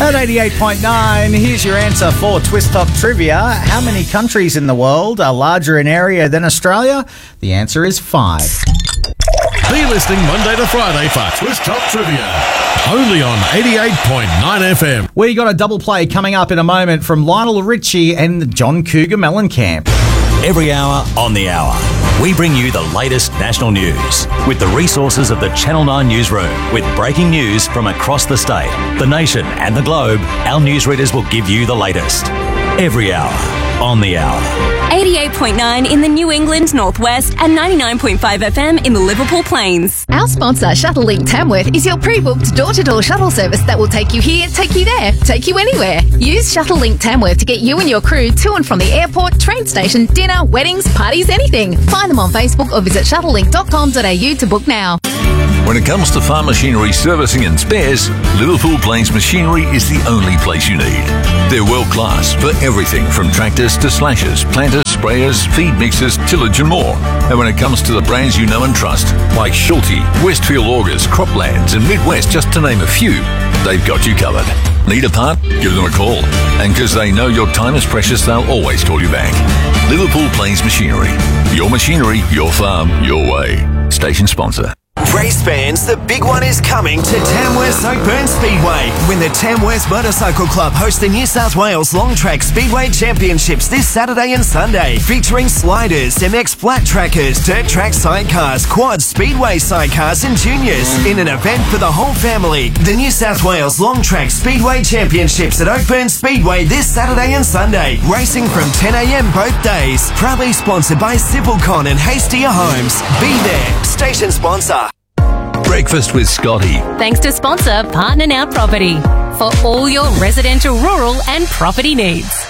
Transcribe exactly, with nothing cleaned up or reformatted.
At eighty-eight point nine, here's your answer for Twist Top Trivia. How many countries in the world are larger in area than Australia? The answer is five. Be listening Monday to Friday for Twist Top Trivia. Only on eighty-eight point nine F M. We got a double play coming up in a moment from Lionel Richie and John Cougar Mellencamp. Every hour on the hour, we bring you the latest national news with the resources of the Channel nine newsroom. With breaking news from across the state, the nation and the globe, our newsreaders will give you the latest. Every hour on the hour. eighty-eight point nine in the New England Northwest and ninety-nine point five F M in the Liverpool Plains. Our sponsor, Shuttlelink Tamworth, is your pre-booked door-to-door shuttle service that will take you here, take you there, take you anywhere. Use Shuttlelink Tamworth to get you and your crew to and from the airport, train station, dinner, weddings, parties, anything. Find them on Facebook or visit shuttlelink dot com dot a u to book now. When it comes to farm machinery servicing and spares, Liverpool Plains Machinery is the only place you need. They're world class for everything from tractors to slashers, planters, sprayers, feed mixers, tillage and more. And when it comes to the brands you know and trust, like Schulte, Westfield Augers, Croplands and Midwest, just to name a few, they've got you covered. Need a part? Give them a call. And because they know your time is precious, they'll always call you back. Liverpool Plains Machinery. Your machinery, your farm, your way. Station sponsor. Race fans, the big one is coming to Tamworth Oakburn Speedway when the Tamworth Motorcycle Club host the New South Wales Long Track Speedway Championships this Saturday and Sunday, featuring sliders, M X flat trackers, dirt track sidecars, quad speedway sidecars and juniors in an event for the whole family. The New South Wales Long Track Speedway Championships at Oakburn Speedway this Saturday and Sunday, racing from ten a m both days. Proudly sponsored by Civilcon and Hastia Homes. Be there. Station sponsor. Breakfast with Scotty. Thanks to sponsor Partner Now Property for all your residential, rural and property needs.